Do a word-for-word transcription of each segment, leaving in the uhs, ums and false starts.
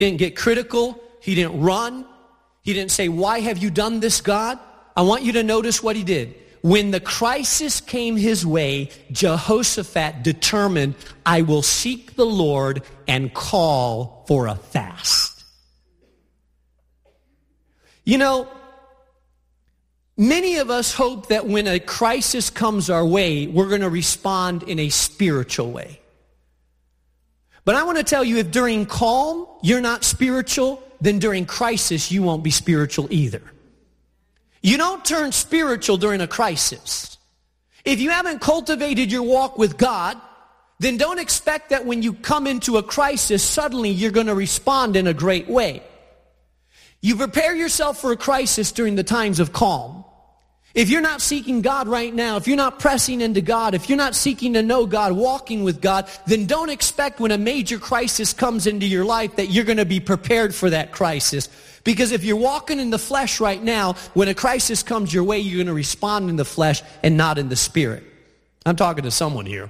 He didn't get critical. He didn't run. He didn't say, why have you done this, God? I want you to notice what he did. When the crisis came his way, Jehoshaphat determined, I will seek the Lord and call for a fast. You know, many of us hope that when a crisis comes our way, we're going to respond in a spiritual way. But I want to tell you, if during calm you're not spiritual, then during crisis you won't be spiritual either. You don't turn spiritual during a crisis. If you haven't cultivated your walk with God, then don't expect that when you come into a crisis, suddenly you're going to respond in a great way. You prepare yourself for a crisis during the times of calm. If you're not seeking God right now, if you're not pressing into God, if you're not seeking to know God, walking with God, then don't expect when a major crisis comes into your life that you're going to be prepared for that crisis. Because if you're walking in the flesh right now, when a crisis comes your way, you're going to respond in the flesh and not in the spirit. I'm talking to someone here.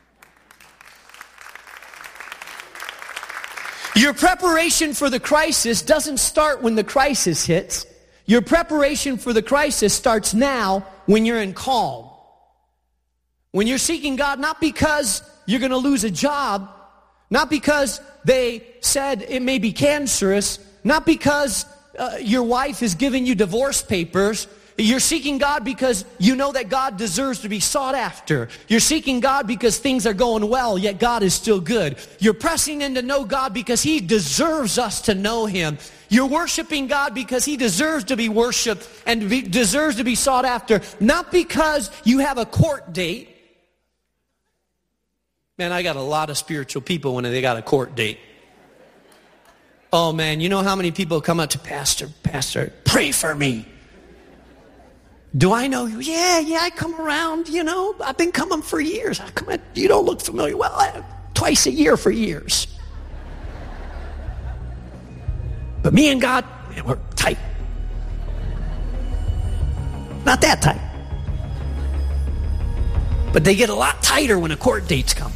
Your preparation for the crisis doesn't start when the crisis hits. Your preparation for the crisis starts now when you're in calm. When you're seeking God, not because you're going to lose a job, not because they said it may be cancerous, not because uh, your wife is giving you divorce papers. You're seeking God because you know that God deserves to be sought after. You're seeking God because things are going well, yet God is still good. You're pressing in to know God because he deserves us to know him. You're worshiping God because he deserves to be worshiped and be, deserves to be sought after, not because you have a court date. Man, I got a lot of spiritual people when they got a court date. Oh man, you know how many people come up to Pastor, Pastor, pray for me. Do I know you? Yeah, yeah, I come around, you know. I've been coming for years. I come at, you don't look familiar. Well, I, twice a year for years. But me and God, man, we're tight. Not that tight. But they get a lot tighter when a court date's come.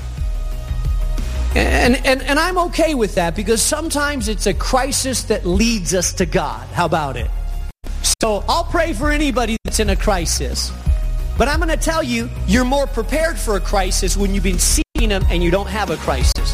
And, and, and I'm okay with that because sometimes it's a crisis that leads us to God. How about it? So I'll pray for anybody that's in a crisis. But I'm going to tell you, you're more prepared for a crisis when you've been seeking him and you don't have a crisis.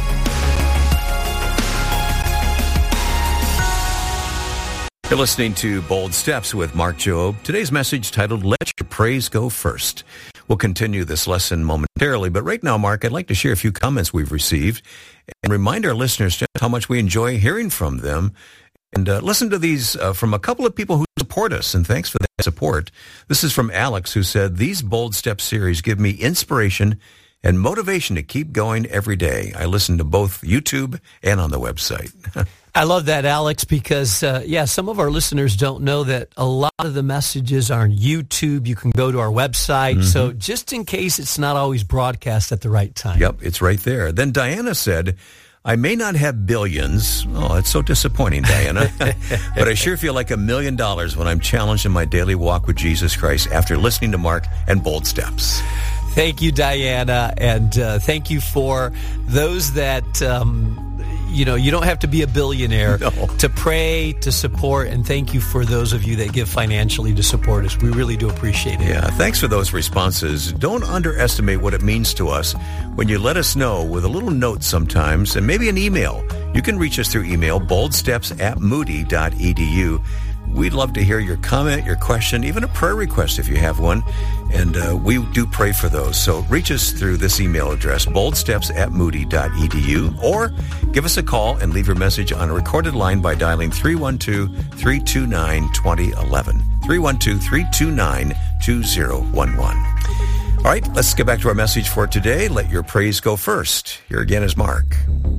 You're listening to Bold Steps with Mark Jobe. Today's message titled, Let Your Praise Go First. We'll continue this lesson momentarily, but right now, Mark, I'd like to share a few comments we've received and remind our listeners just how much we enjoy hearing from them. And uh, listen to these uh, from a couple of people who support us, and thanks for that support. This is from Alex, who said, these Bold Steps series give me inspiration and motivation to keep going every day. I listen to both YouTube and on the website. I love that, Alex, because, uh, yeah, some of our listeners don't know that a lot of the messages are on YouTube. You can go to our website. Mm-hmm. So just in case it's not always broadcast at the right time. Yep, it's right there. Then Diana said, I may not have billions. Oh, it's so disappointing, Diana. But I sure feel like a million dollars when I'm challenged in my daily walk with Jesus Christ after listening to Mark and Bold Steps. Thank you, Diana. And uh, thank you for those that, um, you know, you don't have to be a billionaire no. to pray, to support. And thank you for those of you that give financially to support us. We really do appreciate it. Yeah, thanks for those responses. Don't underestimate what it means to us when you let us know with a little note sometimes and maybe an email. You can reach us through email, boldsteps at moody dot edu. We'd love to hear your comment, your question, even a prayer request if you have one. And uh, we do pray for those. So reach us through this email address, boldsteps at moody dot edu, or give us a call and leave your message on a recorded line by dialing three one two, three two nine, two zero one one. three one two, three two nine, two zero one one. All right, let's get back to our message for today. Let your praise go first. Here again is Mark.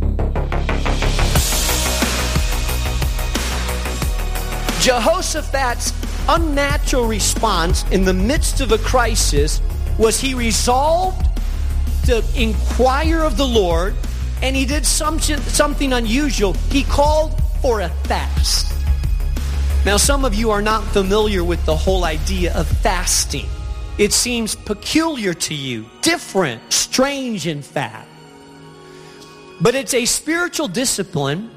Jehoshaphat's unnatural response in the midst of a crisis was he resolved to inquire of the Lord, and he did some, something unusual. He called for a fast. Now, some of you are not familiar with the whole idea of fasting. It seems peculiar to you, different, strange, in fact. But it's a spiritual discipline